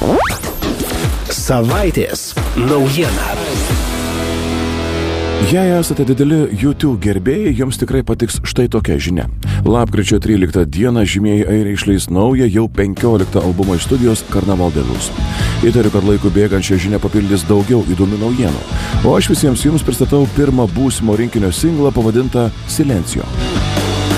Savaitės naujiena. Jei esate dideli YouTube gerbėjai, jums tikrai patiks štai tokia žinia. Lapkričio 13 dieną žymieji airiai išleis naują, jau 15 albumą iš studijos Carnaval de Luz. Įtariu, kad laiku bėgant šią žinią papildys daugiau įdomių naujienų. O aš visiems jums pristatau pirmą būsimo rinkinio singlą pavadintą Silencio.